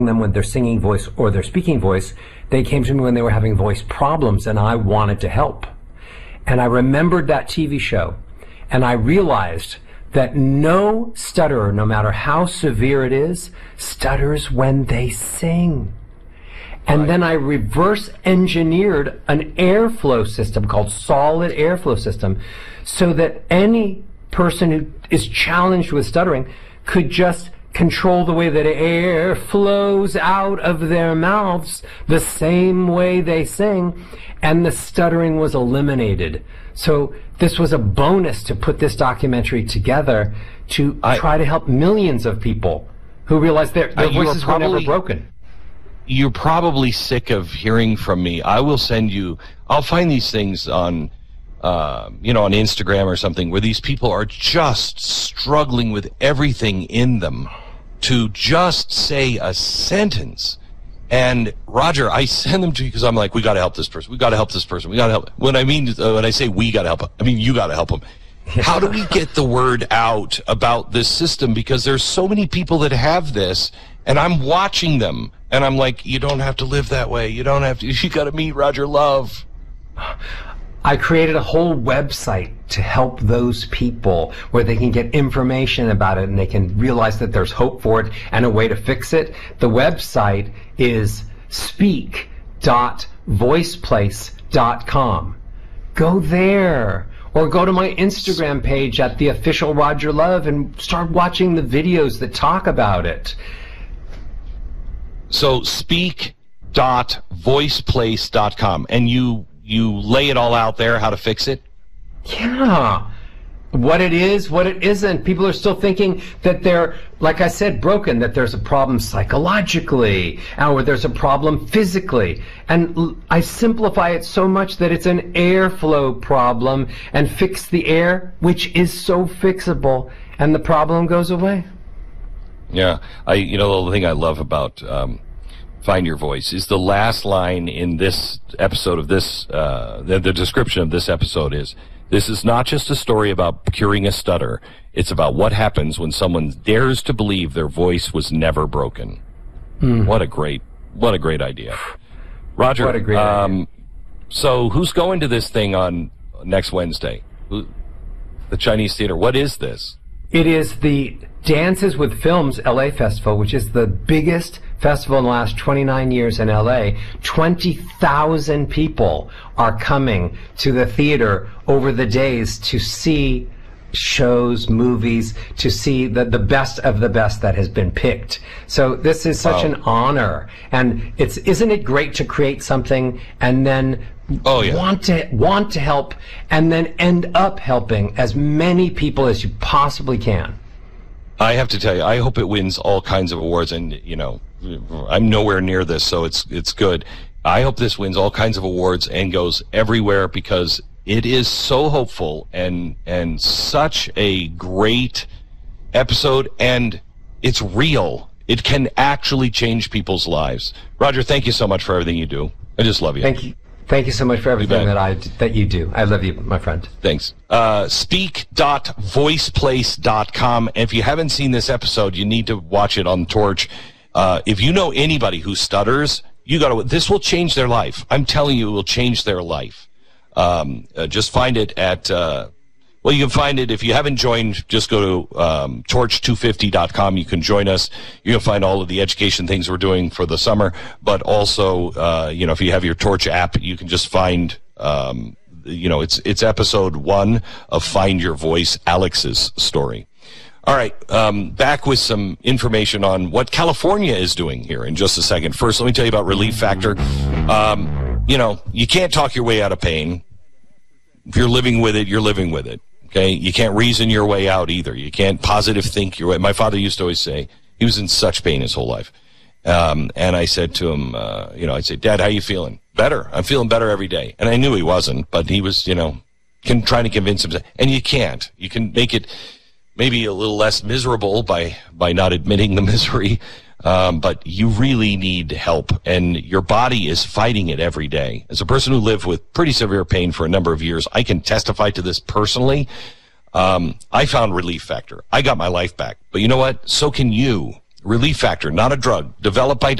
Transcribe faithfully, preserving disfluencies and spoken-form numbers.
them with their singing voice or their speaking voice. They came to me when they were having voice problems, and I wanted to help. And I remembered that T V show, and I realized that no stutterer, no matter how severe it is, stutters when they sing. And right. Then I reverse engineered an airflow system called solid airflow system, so that any person who is challenged with stuttering could just control the way that air flows out of their mouths the same way they sing, and the stuttering was eliminated. So this was a bonus to put this documentary together to I, try to help millions of people who realize their, their uh, voices probably, were never broken. You're probably sick of hearing from me. I will send you, I'll find these things on Uh, you know, on Instagram or something, where these people are just struggling with everything in them to just say a sentence. And Roger, I send them to you because I'm like, we got to help this person. We got to help this person. We got to help. When I mean, uh, when I say we got to help, I mean you got to help them. How do we get the word out about this system? Because there's so many people that have this, and I'm watching them, and I'm like, you don't have to live that way. You don't have to. You got to meet Roger Love. I created a whole website to help those people where they can get information about it and they can realize that there's hope for it and a way to fix it. The website is speak dot voiceplace dot com. Go there. Or go to my Instagram page at the official Roger Love and start watching the videos that talk about it. So speak dot voiceplace dot com, and you you lay it all out there, how to fix it? Yeah. What it is, what it isn't. People are still thinking that they're, like I said, broken, that there's a problem psychologically, or there's a problem physically. And I simplify it so much that it's an airflow problem, and fix the air, which is so fixable, and the problem goes away. Yeah. I, you know, the thing I love about um, Find Your Voice is the last line in this episode of this, uh, the, the description of this episode is, this is not just a story about curing a stutter. It's about what happens when someone dares to believe their voice was never broken. Mm. What a great, what a great idea. Roger, what a great um, idea. So who's going to this thing on next Wednesday? Who, the Chinese Theater. What is this? It is the Dances with Films L A Festival, which is the biggest festival in the last twenty-nine years in L A. twenty thousand people are coming to the theater over the days to see shows, movies, to see the, the best of the best that has been picked. So this is such wow. an honor. And it's, isn't it great to create something and then oh, yeah. want to want to help and then end up helping as many people as you possibly can? I have to tell you, I hope it wins all kinds of awards, and you know, I'm nowhere near this, so it's it's good. I hope this wins all kinds of awards and goes everywhere, because it is so hopeful and and such a great episode, and it's real. It can actually change people's lives. Roger, thank you so much for everything you do. I just love you. Thank you. Thank you so much for everything that I that you do. I love you, my friend. Thanks. Uh, speak dot voiceplace dot com. And if you haven't seen this episode, you need to watch it on Torch. Uh, if you know anybody who stutters, you got to. This will change their life. I'm telling you, it will change their life. Um, uh, just find it at. Uh, well, you can find it if you haven't joined. Just go to um, torch two fifty dot com. You can join us. You can find all of the education things we're doing for the summer. But also, uh, you know, if you have your Torch app, you can just find. Um, you know, it's it's episode one of Find Your Voice, Alex's story. All right, um, back with some information on what California is doing here in just a second. First, let me tell you about Relief Factor. Um, you know, you can't talk your way out of pain. If you're living with it, you're living with it. Okay, you can't reason your way out either. You can't positive think your way. My father used to always say, he was in such pain his whole life. Um, and I said to him, uh, you know, I'd say, Dad, how you feeling? Better. I'm feeling better every day. And I knew he wasn't, but he was, you know, can, trying to convince himself. And you can't. You can make it maybe a little less miserable by, by not admitting the misery. Um, but you really need help, and your body is fighting it every day. As a person who lived with pretty severe pain for a number of years, I can testify to this personally. Um, I found Relief Factor. I got my life back. But you know what? So can you. Relief Factor, not a drug. Developed by